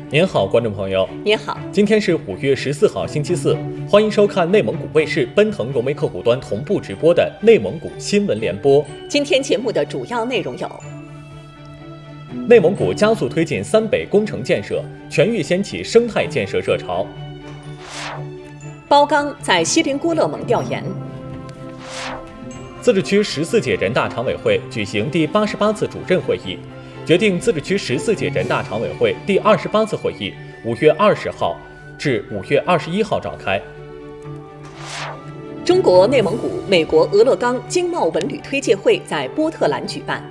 您好，观众朋友。 您好， 今天是5月14号，星期四，欢迎收看内蒙古卫视奔腾融媒客户端同步直播的内蒙古新闻联播。 今天节目的主要内容有： 内蒙古加速推进三北工程建设，全域掀起生态建设热潮； 包钢在锡林郭勒盟调研； 自治区14届人大常委会举行第88次主任会议，决定自治区14届人大常委会第28次会议5月20号至5月21号召开。 中国内蒙古美国俄勒冈经贸文旅推介会在波特兰举办。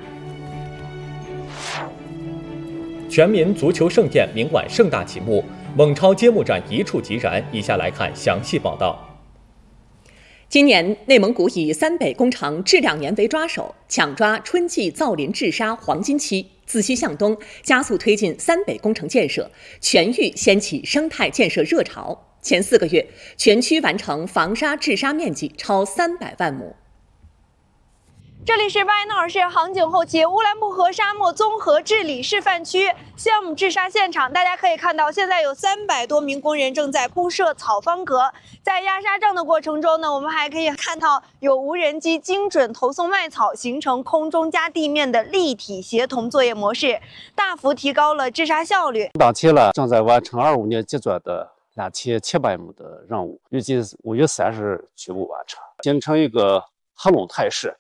全民足球盛宴明晚盛大启幕，蒙超揭幕战一触即燃。以下来看详细报道。 今年，内蒙古以三北工程质量年为抓手，抢抓春季造林治沙黄金期，自西向东加速推进三北工程建设，全域掀起生态建设热潮。前4个月，全区完成防沙治沙面积超300万亩。 这里是巴彦淖尔市航警后旗乌兰布和沙漠综合治理示范区项目治沙现场，大家可以看到，现在有300多名工人正在铺设草方格。在压沙仗的过程中呢，我们还可以看到有无人机精准投送麦草，形成空中加地面的立体协同作业模式，大幅提高了治沙效率。 当期呢，正在完成25年阶段的2700亩的任务，预计5月30日全部完成，形成一个合拢态势。